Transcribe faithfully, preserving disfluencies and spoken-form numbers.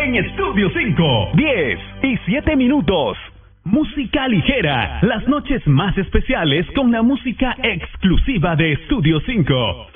en Estudio cinco. diez y siete minutos. Música ligera. Las noches más especiales con la música exclusiva de Estudio cinco.